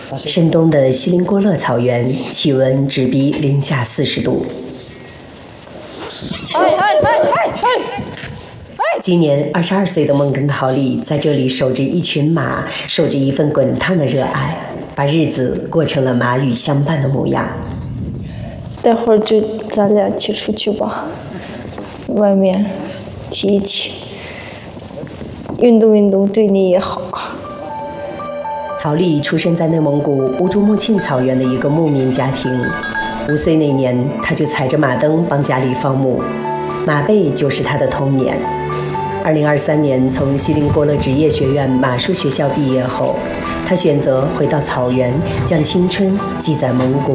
深冬的锡林郭勒草原，气温直逼零下40度。今年22岁的孟根陶丽在这里守着一群马，守着一份滚烫的热爱，把日子过成了马与相伴的模样。 待会儿就咱俩一起出去吧，外面骑一骑，运动运动对你也好。 陶丽出生在内蒙古乌珠穆沁草原的一个牧民家庭，5岁那年，他就踩着马蹬帮家里放牧，马背就是他的童年。2023年从锡林郭勒职业学院马术学校毕业后，他选择回到草原，将青春记在蒙古